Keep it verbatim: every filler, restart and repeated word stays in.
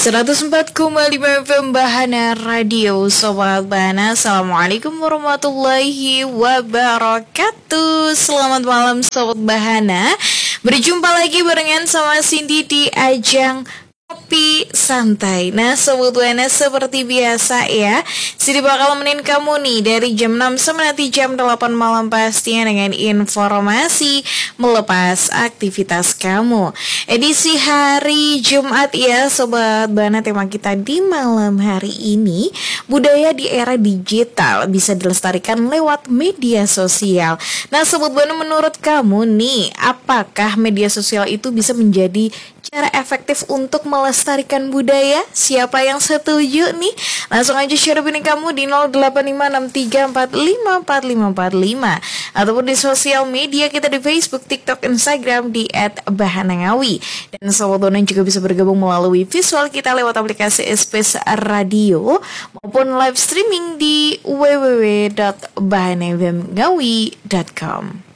seratus empat koma lima F M Bahana Radio. Sobat Bahana, Assalamualaikum warahmatullahi wabarakatuh. Selamat malam Sobat Bahana. Berjumpa lagi barengan sama Cindy di ajang Kopi Santai. Nah Sobat Bahana, seperti biasa ya, Cindy bakal menemenin kamu nih dari jam enam sampai nanti jam delapan malam, pastinya dengan informasi melepas aktivitas kamu. Edisi hari Jumat ya Sobat Bahana, tema kita di malam hari ini, budaya di era digital bisa dilestarikan lewat media sosial. Nah Sobat Bahana, menurut kamu nih, apakah media sosial itu bisa menjadi cara efektif untuk melestarikan budaya? Siapa yang setuju nih? Langsung aja share opini kamu di nol delapan lima enam tiga empat lima empat lima empat lima ataupun di sosial media kita di Facebook, TikTok, Instagram di et bahanangawi. Dan Sobat Bahana juga bisa bergabung melalui visual kita lewat aplikasi Space Radio maupun live streaming di w w w dot bahanangawi dot com.